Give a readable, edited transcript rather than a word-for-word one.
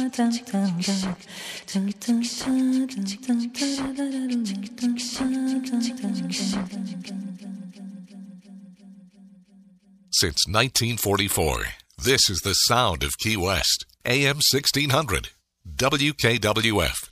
Since 1944, this is the sound of Key West. AM 1600, WKWF.